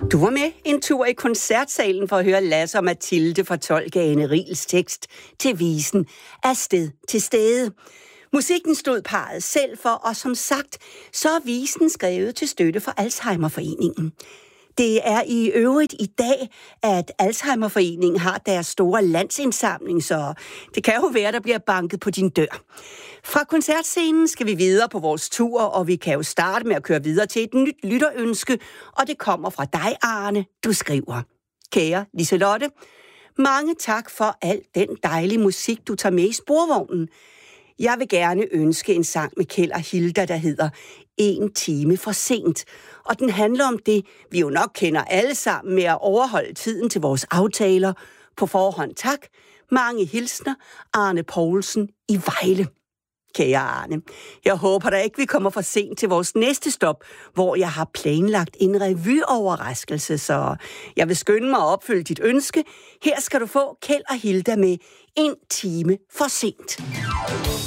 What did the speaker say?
Du var med en tur i koncertsalen for at høre Lasse og Mathilde fortolke Ane Riels tekst til visen Afsted til stede. Musikken stod parret selv for, og som sagt, så er visen skrevet til støtte for Alzheimerforeningen. Det er i øvrigt i dag, at Alzheimerforeningen har deres store landsindsamling, så det kan jo være, der bliver banket på din dør. Fra koncertscenen skal vi videre på vores tur, og vi kan jo starte med at køre videre til et nyt lytterønske, og det kommer fra dig, Arne. Du skriver: Kære Liselotte, mange tak for al den dejlige musik, du tager med i sporvognen. Jeg vil gerne ønske en sang med Kjeld og Hilda, der hedder En time for sent. Og den handler om det, vi jo nok kender alle sammen, med at overholde tiden til vores aftaler. På forhånd tak. Mange hilsner, Arne Poulsen i Vejle. Kære Arne, jeg håber da ikke, vi kommer for sent til vores næste stop, hvor jeg har planlagt en revyoverraskelse, så jeg vil skynde mig at opfylde dit ønske. Her skal du få Kjeld og Hilda med En time for sent.